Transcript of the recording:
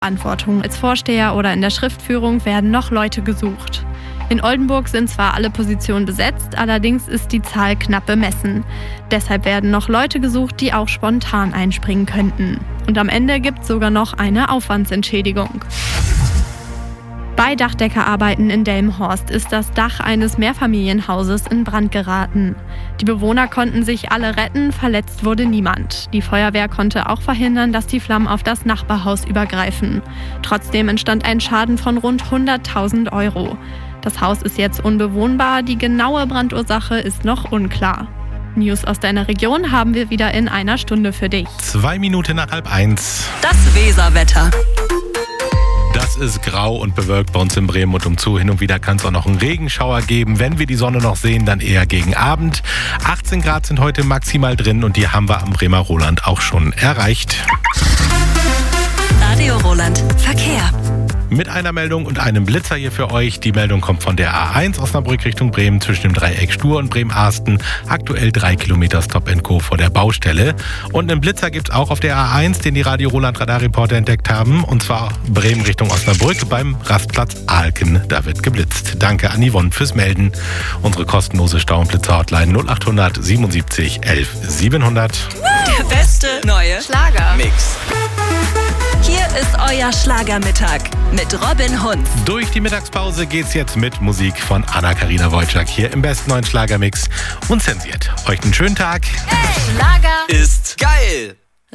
Verantwortung. Als Vorsteher oder in der Schriftführung werden noch Leute gesucht. In Oldenburg sind zwar alle Positionen besetzt, allerdings ist die Zahl knapp bemessen. Deshalb werden noch Leute gesucht, die auch spontan einspringen könnten. Und am Ende gibt es sogar noch eine Aufwandsentschädigung. Bei Dachdeckerarbeiten in Delmenhorst ist das Dach eines Mehrfamilienhauses in Brand geraten. Die Bewohner konnten sich alle retten, verletzt wurde niemand. Die Feuerwehr konnte auch verhindern, dass die Flammen auf das Nachbarhaus übergreifen. Trotzdem entstand ein Schaden von rund 100.000 Euro. Das Haus ist jetzt unbewohnbar, die genaue Brandursache ist noch unklar. News aus deiner Region haben wir wieder in einer Stunde für dich. 2 Minuten nach 12:30. Das Weserwetter. Das ist grau und bewölkt bei uns in Bremen und umzu. Hin und wieder kann es auch noch einen Regenschauer geben. Wenn wir die Sonne noch sehen, dann eher gegen Abend. 18 Grad sind heute maximal drin und die haben wir am Bremer Roland auch schon erreicht. Radio Roland Verkehr. Mit einer Meldung und einem Blitzer hier für euch. Die Meldung kommt von der A1 Osnabrück Richtung Bremen zwischen dem Dreieck Stur und Bremen-Arsten. Aktuell 3 Kilometer Stop & Co. vor der Baustelle. Und einen Blitzer gibt es auch auf der A1, den die Radio Roland Radarreporter entdeckt haben. Und zwar Bremen Richtung Osnabrück beim Rastplatz Alken. Da wird geblitzt. Danke an Yvonne fürs Melden. Unsere kostenlose Stau- und Blitzer-Hotline 0800 77 11 700. Der beste neue Schlagermix. Hier ist euer Schlagermittag mit Robin Hunz. Durch die Mittagspause geht's jetzt mit Musik von Anna-Karina Wojcik hier im besten neuen Schlagermix. Unzensiert. Euch einen schönen Tag. Hey, Schlager Ist geil.